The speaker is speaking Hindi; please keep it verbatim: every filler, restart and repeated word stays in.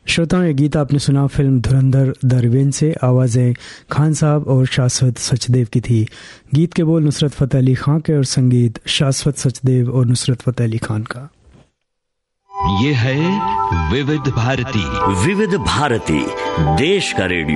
श्रोताओं, ये गीत आपने सुना फिल्म धुरंधर द रिवेंज से। आवाज़ें खान साहब और शाश्वत सचदेव की थी। गीत के बोल नुसरत फ़तेह अली खान के और संगीत शाश्वत सचदेव और नुसरत फ़तेह अली खान का। ये है विविध भारती। विविध भारती, देश का रेडियो।